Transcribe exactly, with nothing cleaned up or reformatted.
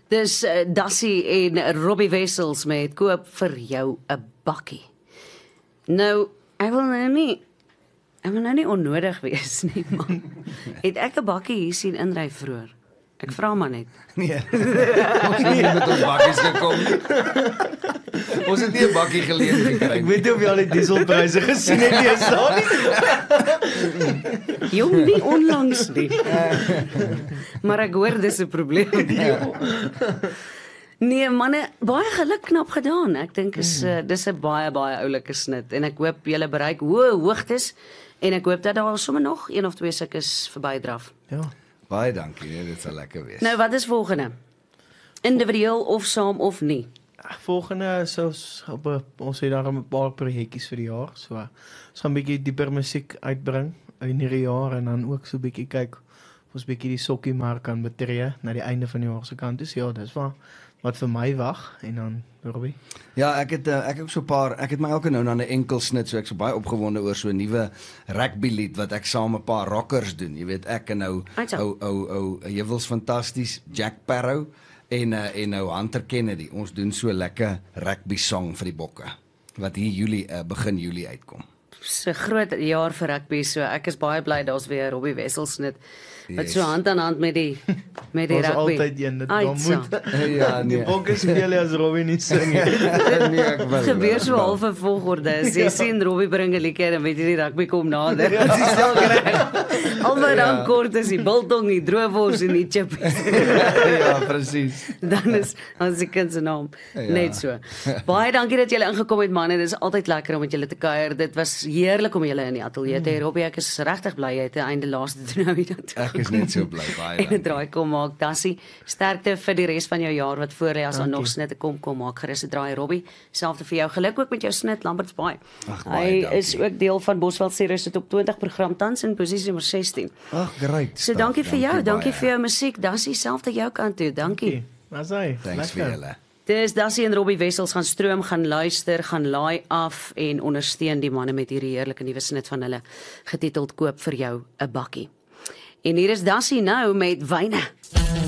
Dis uh, Dassie en Robbie Wessels met koop vir jou 'n bakkie. Nou, ek wil nou nie ek wil nou nie onnodig wees nie, man. Het ek 'n bakkie hier sien inry vroeër? Ek vra maar net. Nee. Ons het nie met ons bakkies gekom nie. Ons het nie 'n bakkie geleen gekry Ek nie. weet nie of jy al die dieselpryse gesien het nie, is daar nie? Jong, nie onlangs nie. Maar ek hoor dis 'n probleem. Nee, manne, baie geluk knap gedaan. Ek dink is uh, dis 'n baie baie oulike snit en ek hoop julle bereik hoë hoogtes en ek hoop dat daar sommer nog een of twee sukkies verbydraf. Ja. Baie dankie, nee, dit sal lekker wees. Nou, wat is volgende? Individueel of saam of nie? Volgende is ons op 'n ons het daar 'n paar projekkies vir die jaar, so ons gaan 'n bietjie dieper musiek uitbring in hierdie jaar en dan ook so 'n bietjie kyk of ons bietjie die sokkie mark kan betree na die einde van die jaar se kant. Dus ja, dis wat wat vir my wag en dan Robbie. Ja, ek het uh, ek het ook so 'n paar, ek het my elke nou na 'n enkel snit, so ek is so baie opgewonde oor so 'n nuwe rugby lied wat ek saam 'n paar rockers doen. Jy weet, ek en nou ou ou ou Jewels fantasties, Jack Parow en uh, en nou Hunter Kennedy. Ons doen so lekker rugby song vir die bokke wat hier Julie uh, begin Julie uitkom. So groot jaar vir rugby, so ek is baie bly daar's weer Robbie Wessels net wat Yes. so hand aan hand met die met die Ons rugby. altyd een dit Aitsa. dan moet. Ja, Die nee. bokke speel as Robbie nie sing nie. nee, ek wil. Gebeur so half 'n volgorde. As jy sien Robbie bring 'n liedjie en weet jy die rugby kom nader. Dis is stel reg. Albei dan kort is die biltong, die droëwors en die chippies. Ja, presies. Dan is ons se kind se naam Ja. net so. Baie dankie dat julle ingekom het, man. Dit is altyd lekker om met julle te kuier. Dit was heerlik om julle in die ateljee te hê. Robbie, ek is regtig bly jy het 'n einde laaste toe nou hier dan toe. Ek is net so bly, baie En 'n dankie. draai kom maak. Dassie, sterkte vir die res van jou jaar wat voor lê as daar Dankie. nog snitte kom kom maak. Gerus 'n draai, Robbie. Selfde vir jou. Geluk ook met jou snit Lambertsbaai. Ag, Hy baie dankie. is ook deel van Bosveld Series se top twintig program tans in posisie nommer sestien. Ag, great. So dankie vir jou, dankie vir jou musiek. Dassie, selfde jou kant toe. Dankie. Mas hy. Thanks vir julle. Dis Dassie en Robbie Wessels gaan stroom, gaan luister, gaan laai af en ondersteun die manne met hierdie heerlike nuwe snit van hulle getiteld Koop vir jou 'n bakkie. En hier is Dassie nou met Wyne.